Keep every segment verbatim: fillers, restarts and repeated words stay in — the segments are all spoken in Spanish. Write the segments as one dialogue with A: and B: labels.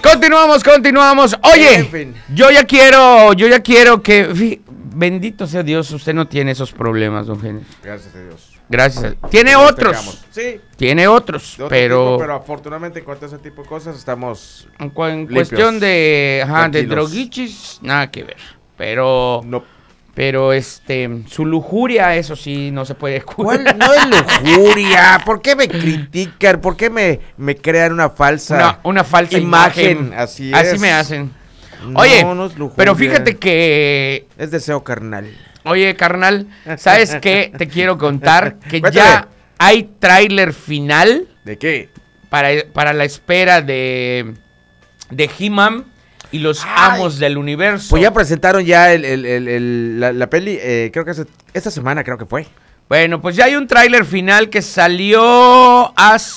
A: Continuamos, continuamos. Oye, en fin. yo ya quiero, yo ya quiero que... Bendito sea Dios, usted no tiene esos problemas, don Genis.
B: Gracias a Dios.
A: Gracias a Dios. Tiene que otros.
B: Sí.
A: Tiene otros, pero...
B: Tipo, pero afortunadamente en cuanto a ese tipo de cosas estamos
A: En, cu en cuestión de, ajá, de droguichis, nada que ver. Pero... No. Pero, este, su lujuria, eso sí, no se puede
B: ¿Cuál? No es lujuria. ¿Por qué me critican? ¿Por qué me, me crean una falsa
A: Una, una falsa imagen? imagen.
B: Así es.
A: Así me hacen. No, oye, no es lujuria. Pero fíjate que...
B: Es deseo carnal.
A: Oye, carnal, ¿sabes qué? Te quiero contar que ya hay tráiler final.
B: ¿De qué?
A: Para, para la espera de, de He-Man y los Ay, amos del universo.
B: Pues ya presentaron ya el, el, el, el, la, la peli, eh, creo que es esta semana creo que fue.
A: Bueno, pues ya hay un tráiler final que salió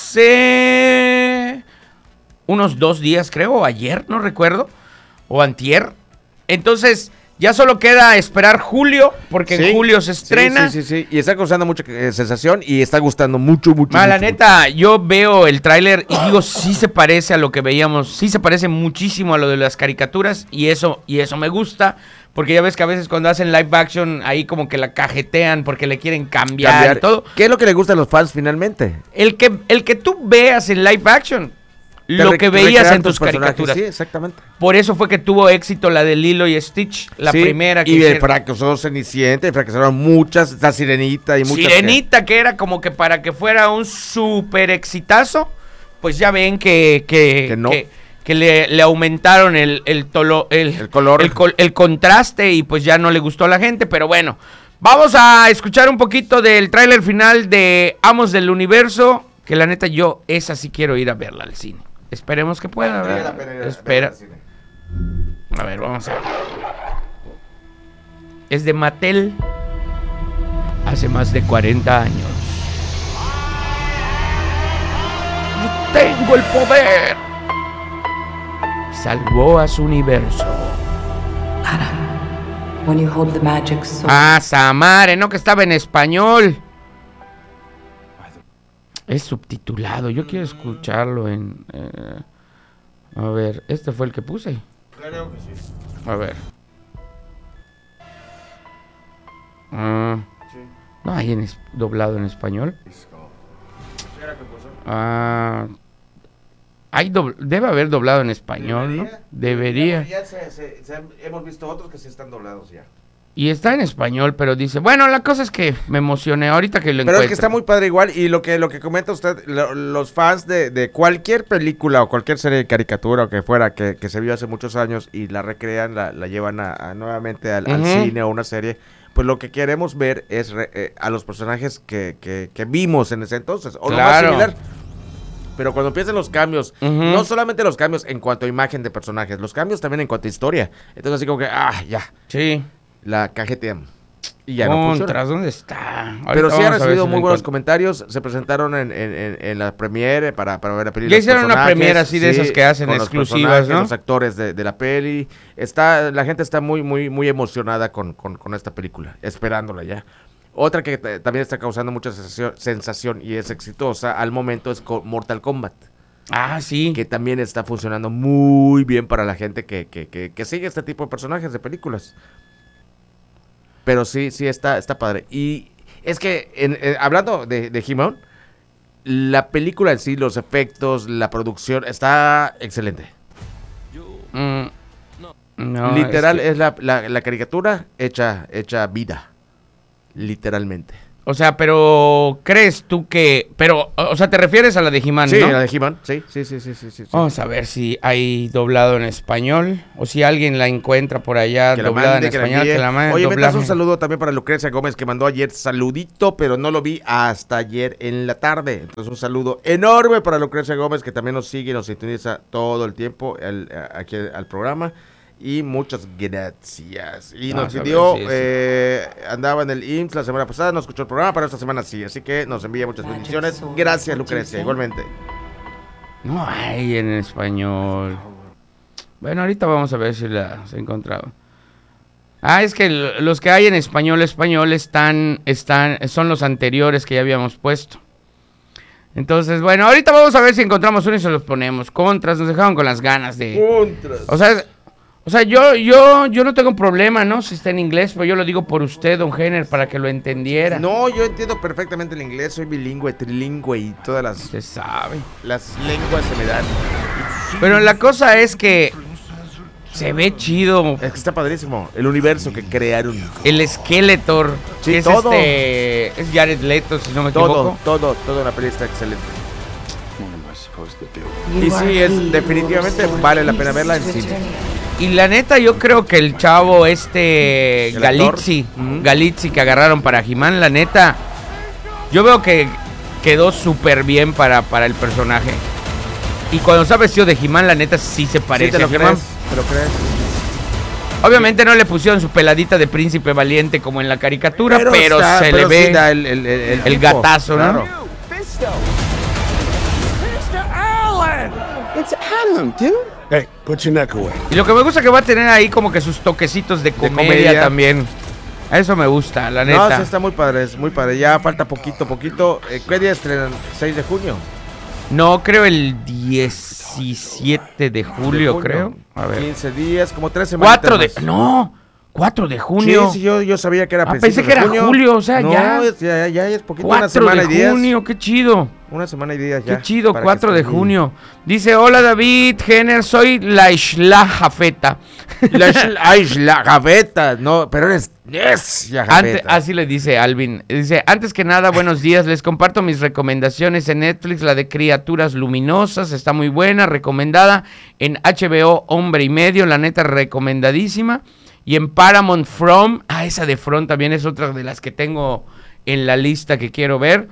A: hace unos dos días, creo, o ayer, no recuerdo, o antier. Entonces, ya solo queda esperar julio, porque sí, en julio se estrena.
B: Sí, sí, sí, sí, y está causando mucha eh, sensación y está gustando mucho, mucho,
A: Ma,
B: mucho.
A: La neta, mucho. Yo veo el tráiler y digo, sí se parece a lo que veíamos, sí se parece muchísimo a lo de las caricaturas y eso, y eso me gusta, porque ya ves que a veces cuando hacen live action, ahí como que la cajetean porque le quieren cambiar, cambiar. y todo.
B: ¿Qué es lo que le gusta a los fans finalmente?
A: El que, el que tú veas en live action. Lo que veías en tus caricaturas.
B: Sí, exactamente.
A: Por eso fue que tuvo éxito la de Lilo y Stitch, la sí, primera que
B: y hicieron. Y fracasó Cenicienta, y fracasaron muchas, la Sirenita y muchas.
A: Sirenita, que... que era como que para que fuera un súper exitazo, pues ya ven que, que,
B: que, no.
A: que, que le, le aumentaron el, el, tolo, el,
B: el color,
A: el, el contraste y pues ya no le gustó a la gente, pero bueno. Vamos a escuchar un poquito del tráiler final de Amos del Universo, que la neta yo esa sí quiero ir a verla al cine. Esperemos que pueda, ¿verdad? La pena, Espera. A ver, vamos a ver. Es de Mattel. Hace más de cuarenta años. ¡Yo tengo el poder! Salvó a su universo.
C: Adam, when you hold the magic sword.
A: Ah, Samare, no que estaba en español. Es subtitulado, yo quiero escucharlo en... Eh, a ver, ¿este fue el que puse?
B: Claro que sí.
A: A ver. Uh, sí. No hay en es, doblado en español. Ah, hay do, debe haber doblado en español, ¿debería? ¿No? Debería.
B: Ya se, se, se, hemos visto otros que sí están doblados ya.
A: Y está en español, pero dice, bueno, la cosa es que me emocioné ahorita que lo encuentro.
B: Pero es que está muy padre igual, y lo que lo que comenta usted, lo, los fans de, de cualquier película o cualquier serie de caricatura o que fuera, que, que se vio hace muchos años y la recrean, la, la llevan a, a nuevamente al, uh-huh. al cine o una serie, pues lo que queremos ver es re, eh, a los personajes que, que, que vimos en ese entonces, o
A: claro.
B: lo más similar. Pero cuando empiezan los cambios, uh-huh. no solamente los cambios en cuanto a imagen de personajes, los cambios también en cuanto a historia. Entonces así como que, ah, ya.
A: Sí.
B: La cajetean. Y ya
A: Contras,
B: no funciona.
A: ¿dónde está? Ahorita
B: Pero sí ha recibido
A: si
B: muy buenos comentarios. Se presentaron en, en, en, en la premiere para, para ver la peli.
A: Ya hicieron una premiere así de sí, esas que hacen exclusivas,
B: los
A: ¿no?
B: Los actores de, de la peli. Está, la gente está muy, muy, muy emocionada con, con, con esta película, esperándola ya. Otra que t- también está causando mucha sensación, sensación y es exitosa al momento es Mortal Kombat.
A: Ah, sí.
B: Que también está funcionando muy bien para la gente que, que, que, que sigue este tipo de personajes de películas. Pero sí, sí está, está padre. Y es que, en, en, hablando de, de He-Man, la película en sí, los efectos, la producción, está excelente.
A: Mm, no,
B: Literal,
A: es, que...
B: es la, la, la caricatura hecha, hecha vida. Literalmente.
A: O sea, pero ¿crees tú que...? Pero, o sea, ¿te refieres a la de He-Man,
B: sí,
A: no?
B: Sí, la de He-Man, sí, sí, sí, sí, sí, sí.
A: Vamos a ver si hay doblado en español, o si alguien la encuentra por allá
B: que
A: doblada
B: mande,
A: en
B: que
A: español,
B: la
A: que la mande.
B: Oye, me das un saludo también para Lucrecia Gómez, que mandó ayer saludito, pero no lo vi hasta ayer en la tarde. Entonces, un saludo enorme para Lucrecia Gómez, que también nos sigue y nos sintoniza todo el tiempo el, aquí al programa. Y muchas gracias. Y nos pidió, sí, eh, sí. andaba en el I M S S la semana pasada, no escuchó el programa, pero esta semana sí. Así que nos envía muchas bendiciones. Gracias, Lucrecia, igualmente.
A: No hay en español. Bueno, ahorita vamos a ver si la se ha encontrado. Ah, es que los que hay en español, español están, están, son los anteriores que ya habíamos puesto. Entonces, bueno, ahorita vamos a ver si encontramos uno y se los ponemos. Contras, nos dejaron con las ganas de...
B: Contras.
A: O sea, o sea yo, yo, yo no tengo problema, ¿no? Si está en inglés, pero yo lo digo por usted, don Jenner, para que lo entendiera.
B: No, yo entiendo perfectamente el inglés, soy bilingüe, trilingüe y todas las,
A: Se sabe.
B: las lenguas se me dan.
A: Pero la cosa es que se ve chido.
B: Es que está padrísimo, el universo que crearon.
A: El Skeletor,
B: Sí,
A: que es
B: todo.
A: este... Es Jared Leto, si no me
B: Todo,
A: equivoco.
B: todo, todo la peli está excelente.
C: You
B: Y
C: are
B: sí,
C: he
B: es
C: who
B: definitivamente
C: will restore
B: vale la
C: peace
B: pena verla en
C: to
B: cine.
C: Eternia.
A: Y la neta, yo creo que el chavo este
B: ¿El
A: Galizzi,
B: actor? Ujú.
A: Galizzi que agarraron para He-Man, la neta, yo veo que quedó súper bien para, para el personaje. Y cuando se ha vestido de He-Man, la neta sí se
B: Sí,
A: parece
B: te lo
A: a He-Man.
B: crees, te lo crees.
A: Obviamente no le pusieron su peladita de príncipe valiente como en la caricatura, pero,
B: está-
A: se
B: pero
A: le
B: sí
A: ve
B: da el, el, el, el
A: el
B: tipo,
A: gatazo, ¿no?
B: claro.
D: It's Adam, dude.
E: Hey, put your neck away.
A: Y lo que me gusta es que va a tener ahí como que sus toquecitos de comedia,
B: comedia.
A: también. A eso me gusta, la
B: No,
A: neta.
B: sí está muy padre, es muy padre. Ya falta poquito, poquito. Eh, ¿Qué día estrenan? seis de junio.
A: No, creo el diecisiete de julio,
B: De junio.
A: creo. A ver.
B: quince días, como tres semanas.
A: cuatro de... No, cuatro de junio.
B: Sí, sí, yo, yo sabía que era
A: Ah,
B: principios
A: pensé que
B: de
A: era
B: junio.
A: julio, o sea,
B: no,
A: ya.
B: es- ya. Ya es poquito, una
A: cuatro
B: semana y
A: de
B: días.
A: junio, qué chido.
B: Una semana y días ya.
A: Qué chido,
B: para que
A: cuatro de
B: esté bien.
A: junio. Dice, hola David, Jenner, soy la Isla Jafeta.
B: La sh- Ay, la gaveta. No, pero eres... Yes, la
A: Antes,
B: gaveta.
A: así le dice Alvin. Dice, antes que nada, buenos días. Les comparto mis recomendaciones en Netflix. La de Criaturas Luminosas está muy buena, recomendada. En H B O, Hombre y Medio, la neta, recomendadísima. Y en Paramount From, ah, esa de From también es otra de las que tengo en la lista que quiero ver.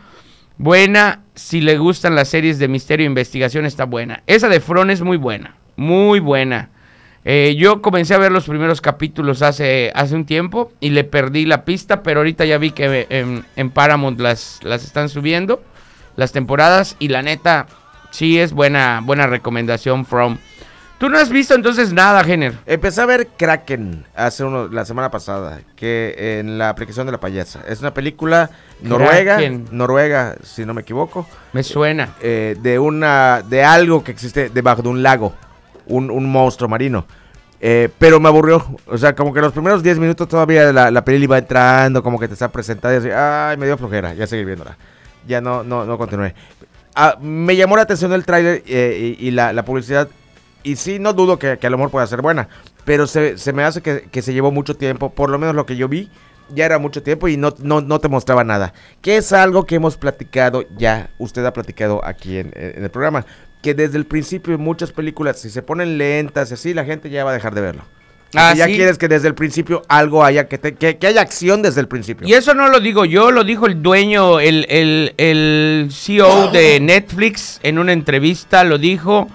A: Buena, si le gustan las series de misterio e investigación, está buena. Esa de From es muy buena, muy buena. Eh, yo comencé a ver los primeros capítulos hace, hace un tiempo y le perdí la pista, pero ahorita ya vi que en, en Paramount las, las están subiendo, las temporadas, y la neta, sí es buena, buena recomendación From. ¿Tú no has visto entonces nada, Jenner?
B: Empecé a ver Kraken hace uno, la semana pasada, que en la aplicación de la payasa. Es una película noruega,
A: Kraken.
B: noruega, si no me equivoco,
A: Me suena.
B: eh, de una, de algo que existe debajo de un lago, un, un monstruo marino. Eh, pero me aburrió, o sea, como que los primeros diez minutos todavía la, la peli va entrando, como que te está presentada y así, ay, me dio flojera, ya seguí viéndola. Ya no, no, no continué. Ah, me llamó la atención el tráiler eh, y, y la, la publicidad. Y sí, no dudo que, que a lo mejor pueda ser buena, pero se, se me hace que, que se llevó mucho tiempo, por lo menos lo que yo vi, ya era mucho tiempo y no, no, no te mostraba nada. Que es algo que hemos platicado ya, usted ha platicado aquí en, en el programa, que desde el principio en muchas películas, si se ponen lentas y así, la gente ya va a dejar de verlo.
A: Ah,
B: ya
A: ¿sí?
B: quieres que desde el principio algo haya, que, te- que, que haya acción desde el principio.
A: Y eso no lo digo yo, lo dijo el dueño, el, el, el C E O de Netflix en una entrevista, lo dijo,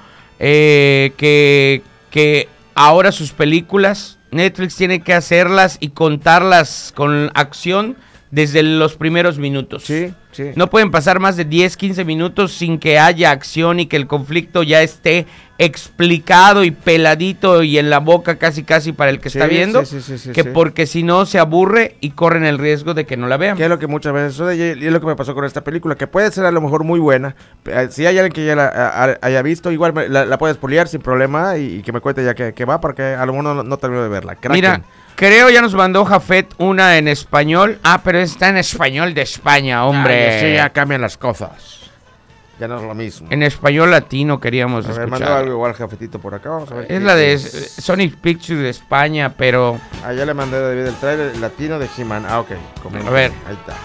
A: eh, que, que ahora sus películas, Netflix tiene que hacerlas y contarlas con acción desde los primeros minutos.
B: Sí, sí.
A: No pueden pasar más de diez, quince minutos sin que haya acción y que el conflicto ya esté explicado y peladito y en la boca casi casi para el que
B: Sí,
A: está viendo,
B: sí, sí, sí, sí,
A: que
B: sí.
A: porque si no se aburre y corren el riesgo de que no la vean.
B: Que es lo que muchas veces sucede y es lo que me pasó con esta película, que puede ser a lo mejor muy buena. eh, Si hay alguien que ya la a- a- haya visto, igual me- la, la puedes poliar sin problema y, y que me cuente ya que, que va, porque a lo mejor no, no termino de verla. Kraken.
A: Mira, creo ya nos mandó Jafet una en español. Ah, pero está en español de España, hombre.
B: Ay, sí, ya cambian las cosas. Ya no es lo mismo.
A: En español latino queríamos
B: A ver, mandó
A: escuchar.
B: algo igual Jafetito por acá, vamos a ver.
A: Es
B: qué-
A: la de
B: qué
A: S- Sonic Pictures de España, pero...
B: Ah, ya le mandé a David el trailer latino de He-Man. Ah, ok. comenta.
A: A ver.
B: Ahí está.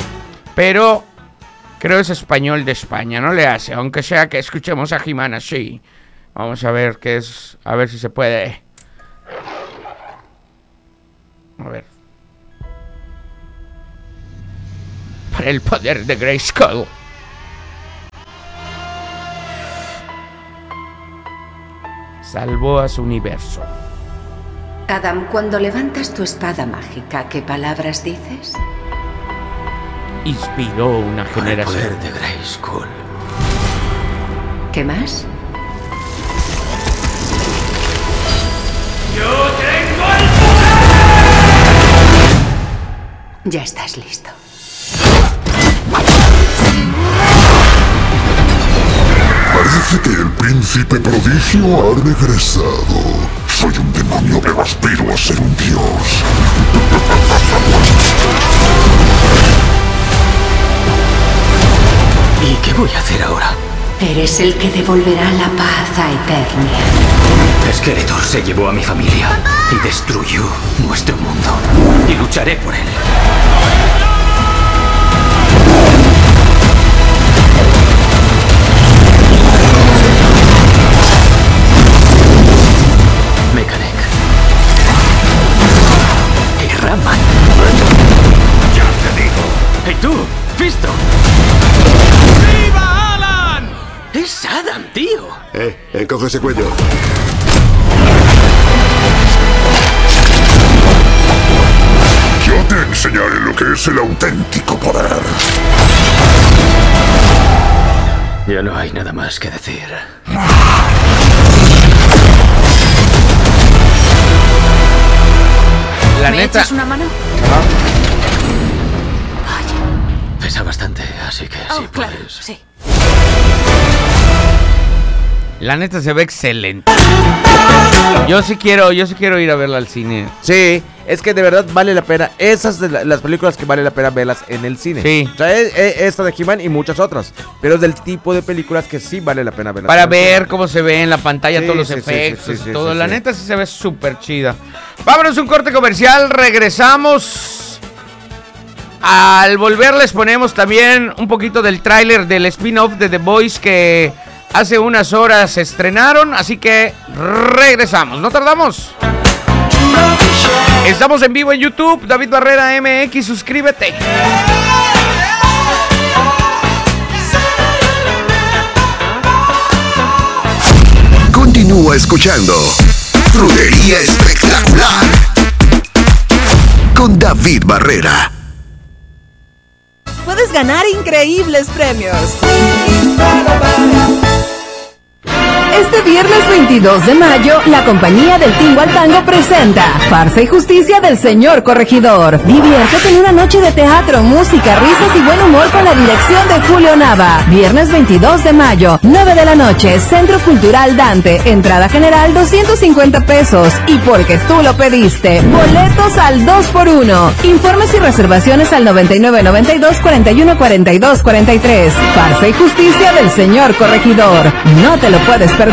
A: Pero creo es español de España, no le hace, aunque sea que escuchemos a He-Man así. Vamos a ver qué es, a ver si se puede. A ver. Para el poder de Grayskull. Salvó a su universo.
C: Adam, cuando levantas tu espada mágica, ¿qué palabras dices?
A: Inspiró una
E: Por el
A: generación.
E: poder de Grayskull.
C: ¿Qué más? Ya estás listo.
D: Parece que el príncipe prodigio ha regresado. Soy un demonio, pero aspiro a ser un dios.
E: ¿Y qué voy a hacer ahora?
C: Eres el que devolverá la paz a Eternia.
E: Skeletor se llevó a mi familia y destruyó nuestro mundo. Y lucharé por él. Mechanic. Y Raman. Ya te digo. ¡Hey tú! ¡Visto! ¡Viva Alan! ¡Es Adam, tío!
D: Eh, encoge ese cuello. Yo te enseñaré lo que es el auténtico poder.
E: Ya no hay nada más que decir.
A: La
C: ¿Me
A: neta.
C: echas una mano?
E: Pesa bastante, así que
C: Oh,
E: sí
C: claro,
E: puedes.
C: sí.
A: La neta se ve excelente. Yo sí quiero, yo sí quiero ir a verla al cine.
B: Sí, es que de verdad vale la pena. Esas de la- las películas que vale la pena verlas en el cine.
A: Sí.
B: O sea, es- es- esta de He-Man y muchas otras. Pero es del tipo de películas que sí vale la pena verlas.
A: Para
B: en el cine.
A: ver cómo se ve en la pantalla,
B: Sí,
A: todos los
B: sí, sí,
A: efectos
B: sí,
A: y
B: sí,
A: todo.
B: sí,
A: La
B: sí.
A: neta sí se ve súper chida. Vámonos a un corte comercial, regresamos. Al volver les ponemos también un poquito del tráiler del spin-off de The Boys que hace unas horas se estrenaron, así que regresamos, no tardamos. Estamos en vivo en YouTube, David Barrera M X, suscríbete.
D: Continúa escuchando Frutería Espectacular con David Barrera.
F: Puedes ganar increíbles premios. Este viernes veintidós de mayo, la compañía del Tingo al Tango presenta Farsa y Justicia del Señor Corregidor. Diviértete en una noche de teatro, música, risas y buen humor con la dirección de Julio Nava. Viernes veintidós de mayo, nueve de la noche, Centro Cultural Dante. Entrada general doscientos cincuenta pesos. Y porque tú lo pediste, boletos al dos por uno. Informes y reservaciones al noventa y nueve noventa y dos cuarenta y uno cuarenta y dos cuarenta y tres. Farsa y Justicia del Señor Corregidor. No te lo puedes perder.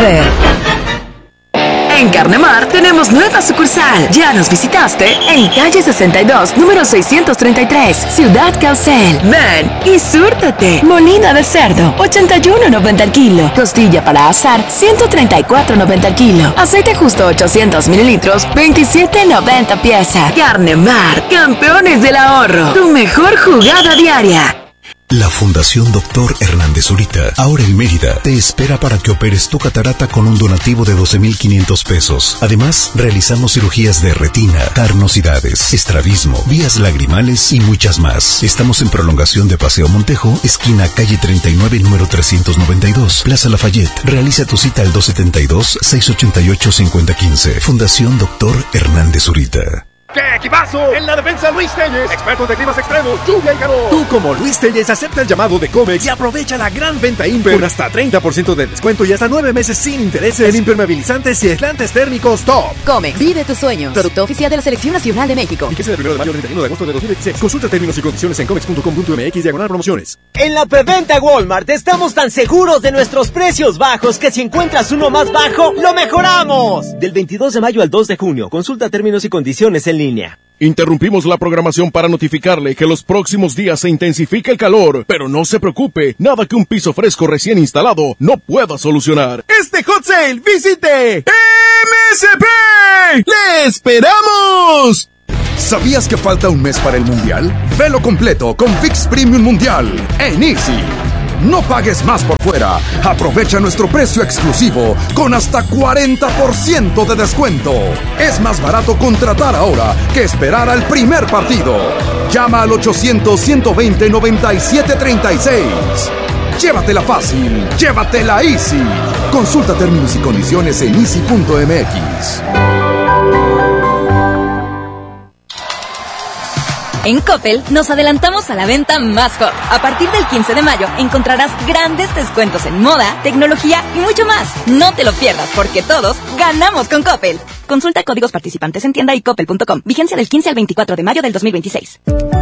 G: En Carnemar tenemos nueva sucursal. ¿Ya nos visitaste? En calle sesenta y dos, número seiscientos treinta y tres, Ciudad Caucel. Ven y súrtate. Molina de cerdo, ochenta y uno noventa al kilo. Costilla para asar, ciento treinta y cuatro noventa al kilo. Aceite justo ochocientos mililitros, veintisiete noventa pieza. Carnemar, campeones del ahorro. Tu mejor jugada diaria.
H: La Fundación Doctor Hernández Zurita, ahora en Mérida, te espera para que operes tu catarata con un donativo de doce mil quinientos pesos. Además, realizamos cirugías de retina, carnosidades, estrabismo, vías lagrimales y muchas más. Estamos en prolongación de Paseo Montejo, esquina calle treinta y nueve, número trescientos noventa y dos, Plaza Lafayette. Realiza tu cita al dos setenta y dos, seiscientos ochenta y ocho, cincuenta quince. Fundación Doctor Hernández Zurita.
I: ¡Qué equipazo! En la defensa Luis Telles, expertos de climas extremos, lluvia y calor. Tú como Luis Telles acepta el llamado de Comex y aprovecha la gran venta Imper con hasta treinta por ciento de descuento y hasta nueve meses sin intereses en impermeabilizantes y aislantes térmicos top.
J: Comex, vive tus sueños. Producto oficial de la Selección Nacional de México.
I: Y que sea del primero de mayo al treinta y uno de agosto de dos mil veintiséis. Consulta términos y condiciones en comex punto com punto m x diagonal promociones.
K: En la preventa Walmart estamos tan seguros de nuestros precios bajos que si encuentras uno más bajo, ¡lo mejoramos! Del veintidós de mayo al dos de junio. Consulta términos y condiciones en línea.
I: Interrumpimos la programación para notificarle que los próximos días se intensifica el calor, pero no se preocupe, nada que un piso fresco recién instalado no pueda solucionar. Este hot sale visite M S P. ¡Le esperamos!
L: ¿Sabías que falta un mes para el Mundial? Velo completo con ViX Premium Mundial en Easy. No pagues más por fuera. Aprovecha nuestro precio exclusivo con hasta cuarenta por ciento de descuento. Es más barato contratar ahora que esperar al primer partido. Llama al ochocientos, ciento veinte, noventa y siete treinta y seis. Llévatela fácil, llévatela Easy. Consulta términos y condiciones en easy punto m x.
M: En Coppel nos adelantamos a la venta más hot. A partir del quince de mayo encontrarás grandes descuentos en moda, tecnología y mucho más. No te lo pierdas porque todos ganamos con Coppel. Consulta códigos participantes en tienda y coppel punto com. Vigencia del quince al veinticuatro de mayo del dos mil veintiséis.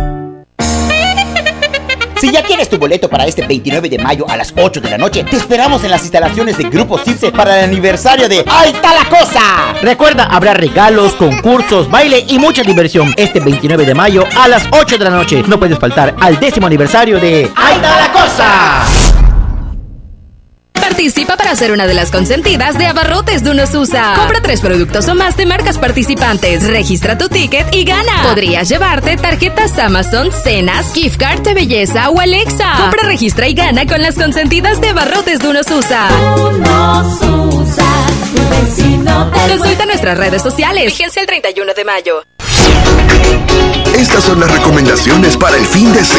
N: Si ya tienes tu boleto para este veintinueve de mayo a las ocho de la noche, te esperamos en las instalaciones de Grupo Circe para el aniversario de ¡Ahí está la cosa!
O: Recuerda, habrá regalos, concursos, baile y mucha diversión este veintinueve de mayo a las ocho de la noche. No puedes faltar al décimo aniversario de ¡Ahí está la cosa!
P: Participa para ser una de las consentidas de Abarrotes de Unosusa. Compra tres productos o más de marcas participantes. Registra tu ticket y gana. Podrías llevarte tarjetas Amazon, cenas, gift card de belleza o Alexa. Compra, registra y gana con las consentidas de Abarrotes de Unosusa. Unosusa, tu vecino. Consulta nuestras redes sociales. Vigencia el treinta y uno de mayo.
D: Estas son las recomendaciones para el fin de semana.